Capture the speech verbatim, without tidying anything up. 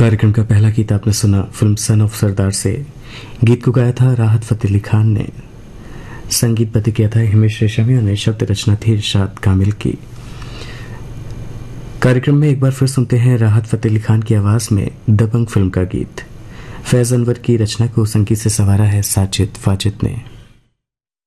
कार्यक्रम का पहला गीत आपने सुना फिल्म सन ऑफ सरदार से। गीत को गाया था राहत फतेह अली खान ने, संगीतबद्ध किया था हिमेश रेशमिया ने, शब्द रचना थी इरशाद कामिल की। कार्यक्रम में एक बार फिर सुनते हैं राहत फतेह अली खान की आवाज में दबंग फिल्म का गीत। फैज अनवर की रचना को संगीत से संवारा है साजिद वाजिद ने।